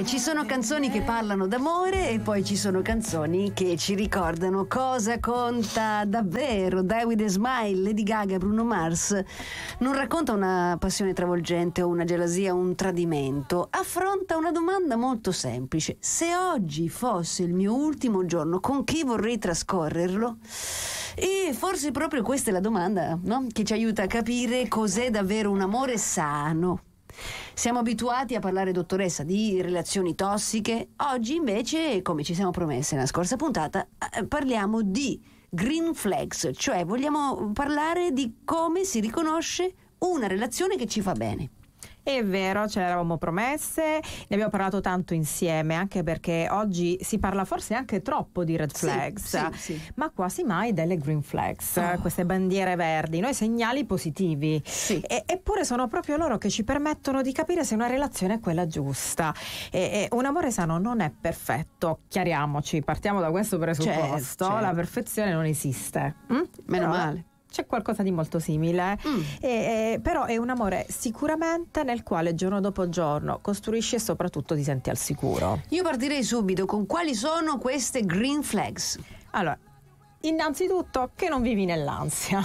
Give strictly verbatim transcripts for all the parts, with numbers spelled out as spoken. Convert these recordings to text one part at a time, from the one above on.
ci sono canzoni che parlano d'amore e poi ci sono canzoni che ci ricordano cosa conta davvero. Die With a Smile, Lady Gaga, Bruno Mars non racconta una passione travolgente o una gelosia o un tradimento, affronta una domanda molto semplice: se oggi fosse il mio ultimo giorno, con chi vorrei trascorrerlo? E forse proprio questa è la domanda, no? Che ci aiuta a capire cos'è davvero un amore sano. Siamo abituati a parlare, dottoressa, di relazioni tossiche. Oggi invece, come ci siamo promesse nella scorsa puntata, parliamo di green flags, cioè vogliamo parlare di come si riconosce una relazione che ci fa bene. È vero, ce l'eravamo promesse, ne abbiamo parlato tanto insieme, anche perché oggi si parla forse anche troppo di red flags, sì, sì, sì. ma quasi mai delle green flags, oh. queste queste bandiere verdi, noi segnali positivi. Sì. E, eppure sono proprio loro che ci permettono di capire se una relazione è quella giusta. E, e un amore sano non è perfetto, chiariamoci, partiamo da questo presupposto, certo, certo. La perfezione non esiste. Mm? Meno Però, male. C'è qualcosa di molto simile, mm. e, e, però è un amore sicuramente nel quale giorno dopo giorno costruisci e soprattutto ti senti al sicuro. Io partirei subito con quali sono queste green flags. Allora, innanzitutto che non vivi nell'ansia.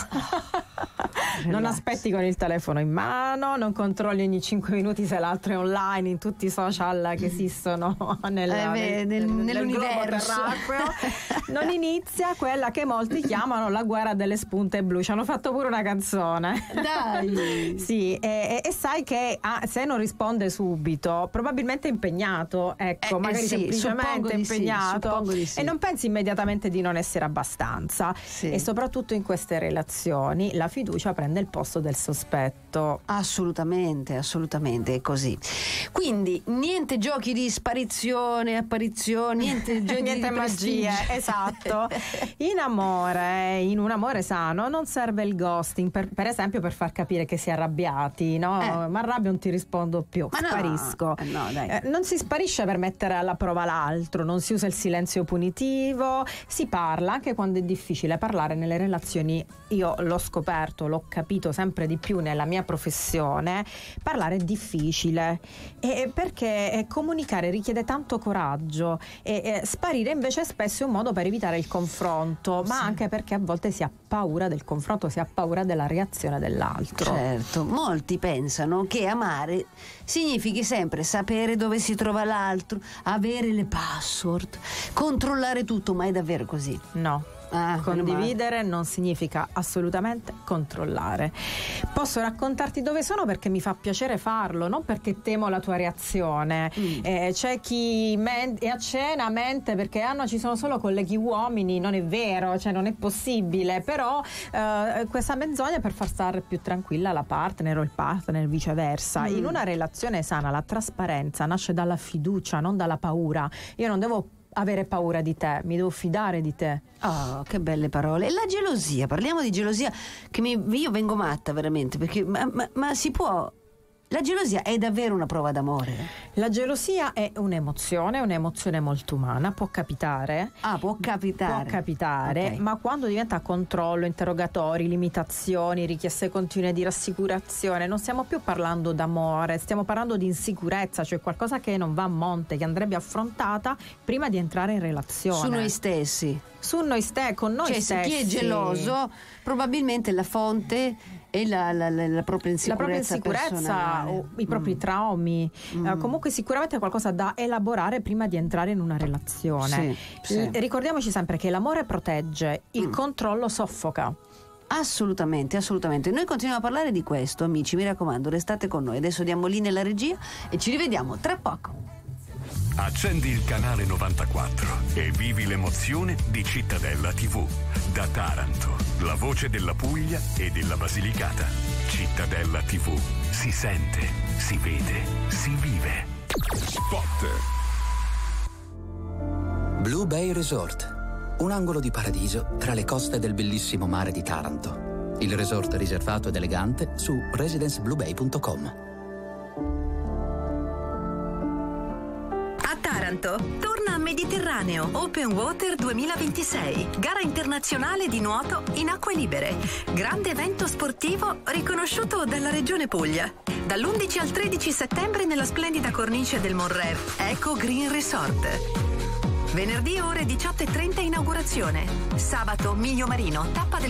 Non aspetti con il telefono in mano, non controlli ogni cinque minuti se l'altro è online in tutti i social che esistono nel, eh beh, nel, nel, nell'universo. Non inizia quella che molti chiamano la guerra delle spunte blu. Ci hanno fatto pure una canzone. Dai. Sì, e, e sai che ah, se non risponde subito, probabilmente è impegnato, ecco, eh, magari eh sì, semplicemente impegnato, sì, di sì. E non pensi immediatamente di non essere abbastanza. Sì. E soprattutto in queste relazioni la fiducia prende il posto del sospetto. Assolutamente, assolutamente è così. Quindi niente giochi di sparizione, apparizione, niente giochi niente di magie, prestigio. esatto. In amore, in un amore sano non serve il ghosting, per, per esempio per far capire che si è arrabbiati, no? Eh. Ma arrabbio, non ti rispondo più, Ma no, sparisco. eh no, dai. Eh, non si sparisce per mettere alla prova l'altro, non si usa il silenzio punitivo, si parla anche quando è difficile parlare nelle relazioni. Io l'ho scoperto, l'ho capito sempre di più nella mia professione, parlare è difficile, e perché comunicare richiede tanto coraggio, e, e sparire invece spesso è un modo per evitare il confronto, ma sì. anche perché a volte si ha paura del confronto, si ha paura della reazione dell'altro. Certo, molti pensano che amare significhi sempre sapere dove si trova l'altro, avere le password, controllare tutto, ma è davvero così? No. Ah, condividere non significa assolutamente controllare. Posso raccontarti dove sono perché mi fa piacere farlo, non perché temo la tua reazione. mm. eh, c'è chi men- è a cena mente perché ah no, ci sono solo colleghi uomini. Non è vero, cioè non è possibile, però eh, questa menzogna è per far stare più tranquilla la partner o il partner, viceversa. mm. In una relazione sana la trasparenza nasce dalla fiducia, non dalla paura. Io non devo avere paura di te, mi devo fidare di te. Oh, che belle parole. La gelosia, parliamo di gelosia, che mi, io vengo matta veramente, perché ma, ma, ma si può... La gelosia è davvero una prova d'amore? La gelosia è un'emozione, un'emozione molto umana, può capitare. Ah, può capitare. Può capitare, okay. Ma quando diventa controllo, interrogatori, limitazioni, richieste continue di rassicurazione, non stiamo più parlando d'amore, stiamo parlando di insicurezza, cioè qualcosa che non va a monte, che andrebbe affrontata prima di entrare in relazione. Su noi stessi. Su noi stessi, con noi cioè, stessi. Chi è geloso, probabilmente la fonte è la, la, la, la propria insicurezza, la propria insicurezza o i propri mm. traumi. Mm. Uh, comunque sicuramente è qualcosa da elaborare prima di entrare in una relazione. Sì, sì. L- ricordiamoci sempre che l'amore protegge, il mm. controllo soffoca. Assolutamente, assolutamente. Noi continuiamo a parlare di questo, amici, mi raccomando, restate con noi. Adesso diamo linea alla regia e ci rivediamo tra poco. Accendi il canale novantaquattro e vivi l'emozione di Cittadella tivù. Da Taranto, la voce della Puglia e della Basilicata. Cittadella tivù. Si sente, si vede, si vive. Spot. Blue Bay Resort. Un angolo di paradiso tra le coste del bellissimo mare di Taranto. Il resort riservato ed elegante su residence blue bay punto com. Taranto. Torna a Mediterraneo Open Water duemilaventisei, gara internazionale di nuoto in acque libere. Grande evento sportivo riconosciuto dalla Regione Puglia. Dall'undici al tredici settembre nella splendida cornice del Monrev, Eco Green Resort. Venerdì ore diciotto e trenta inaugurazione. Sabato Miglio Marino, tappa del